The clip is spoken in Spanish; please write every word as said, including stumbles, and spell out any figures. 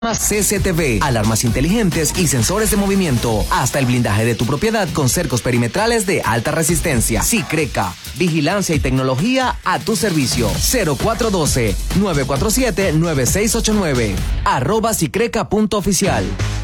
C C T V, alarmas inteligentes y sensores de movimiento, hasta el blindaje de tu propiedad con cercos perimetrales de alta resistencia. Sicreca, vigilancia y tecnología a tu servicio. cero cuatro uno dos, nueve cuatro siete, nueve seis ocho nueve, arroba sicreca punto oficial.